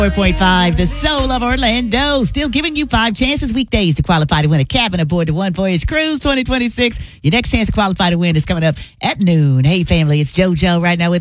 4.5, the soul of Orlando. Still giving you 5 chances weekdays to qualify to win a cabin aboard the One Voyage Cruise 2026. Your next chance to qualify to win is coming up at noon. Hey, family, it's JoJo right now with